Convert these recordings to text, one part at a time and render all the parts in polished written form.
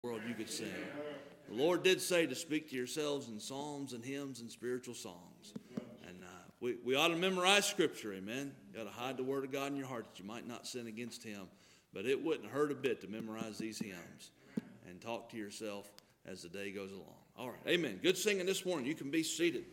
world you could sing. The Lord did say to speak to yourselves in psalms and hymns and spiritual songs. And we ought to memorize Scripture, amen. You ought to hide the Word of God in your heart that you might not sin against Him. But it wouldn't hurt a bit to memorize these hymns and talk to yourself as the day goes along. All right, amen. Good singing this morning. You can be seated.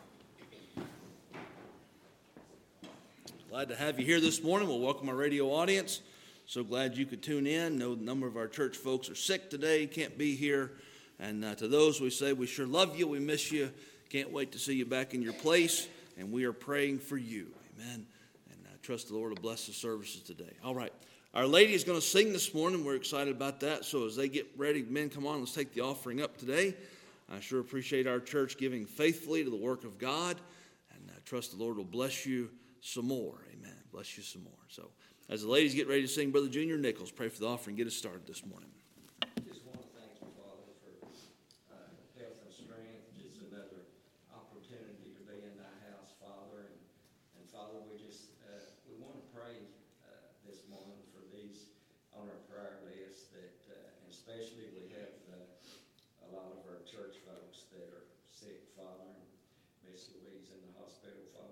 Glad to have you here this morning. We'll welcome our radio audience. So glad you could tune in. Know a number of our church folks are sick today, can't be here. And to those we say, we sure love you, we miss you. Can't wait to see you back in your place. And we are praying for you. Amen. And I trust the Lord will bless the services today. All right. Our lady is going to sing this morning. We're excited about that. So as they get ready, men, come on, let's take the offering up today. I sure appreciate our church giving faithfully to the work of God. And I trust the Lord will bless you some more. Amen. Bless you some more. So as the ladies get ready to sing, Brother Junior Nichols, pray for the offering. Get us started this morning. Just want to thank you, Father, for health and strength. Just another opportunity to be in thy house, Father. And Father, we want to pray this morning for these on our prayer list that, and especially we have a lot of our church folks that are sick, Father, and Miss Louise in the hospital, Father.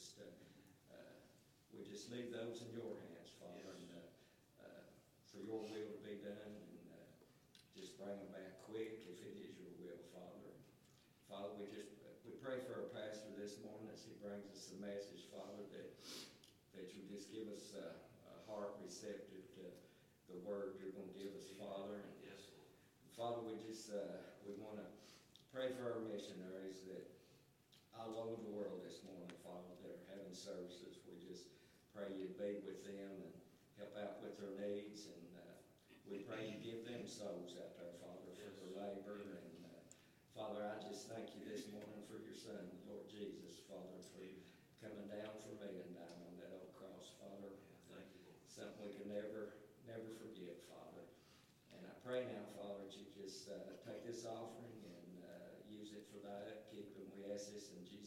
We just leave those in your hands, Father, and for your will to be done, and just bring them back quick if it is your will, Father. Father, we pray for our pastor this morning as he brings us the message, Father, that you just give us a heart receptive to the word you're going to give us, Father. And yes, Father, we want to pray for our missionaries that all over the world this morning, Father, that are having services. We just pray you be with them and help out with their needs. And we pray you give them souls out there, Father, for their labor. And Father, I just thank you this morning for your Son, Lord Jesus, Father, for coming down for me and dying on that old cross, Father. Thank you, Lord. Something we can never forget, Father. And I pray now, Father, that you just take this offering and use it for thy upkeep. And we ask this in Jesus'